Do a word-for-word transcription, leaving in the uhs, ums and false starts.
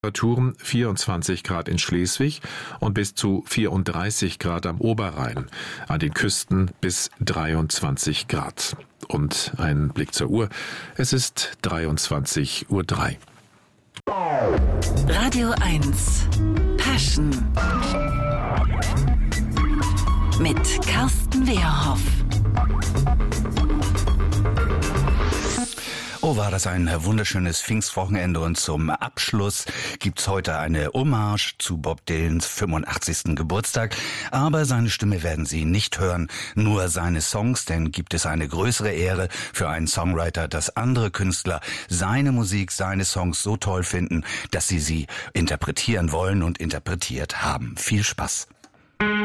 Temperaturen vierundzwanzig Grad in Schleswig und bis zu vierunddreißig Grad am Oberrhein, an den Küsten bis dreiundzwanzig Grad. Und ein Blick zur Uhr, es ist dreiundzwanzig Uhr drei. Radio eins Passion mit Carsten Wehrhoff. Oh, war das ein wunderschönes Pfingstwochenende, und zum Abschluss gibt's heute eine Hommage zu Bob Dylans fünfundachtzigsten Geburtstag. Aber seine Stimme werden Sie nicht hören, nur seine Songs, denn gibt es eine größere Ehre für einen Songwriter, dass andere Künstler seine Musik, seine Songs so toll finden, dass sie sie interpretieren wollen und interpretiert haben. Viel Spaß!